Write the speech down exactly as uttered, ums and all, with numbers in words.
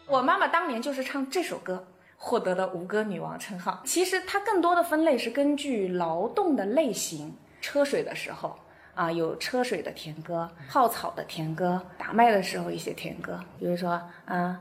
我妈妈当年就是唱这首歌获得了吴歌女王称号。其实它更多的分类是根据劳动的类型，车水的时候啊，有车水的甜歌，泡草的甜歌，打麦的时候一些甜歌，比如说啊。